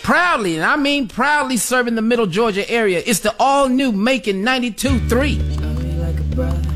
Proudly, and I mean proudly serving the Middle Georgia area. It's the all-new Macon 92.3.